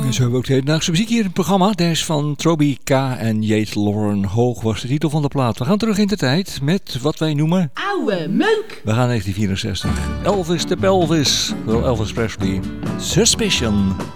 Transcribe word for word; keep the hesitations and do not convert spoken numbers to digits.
En zo hebben we ook de hedendaagse muziek hier in het programma. Daar is van Troby K. en Jade Lauren. Hoog was de titel van de plaat. We gaan terug in de tijd met wat wij noemen... Oude meuk. We gaan negentien vierenzestig. Elvis de Pelvis. Wel Elvis Presley. Suspicion.